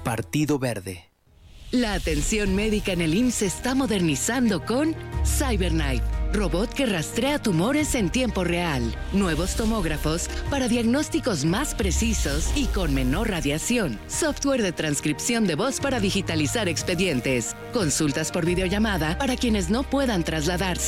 Partido Verde. La atención médica en el IMSS se está modernizando con CyberKnife, robot que rastrea tumores en tiempo real, nuevos tomógrafos para diagnósticos más precisos y con menor radiación, software de transcripción de voz para digitalizar expedientes, consultas por videollamada para quienes no puedan trasladarse.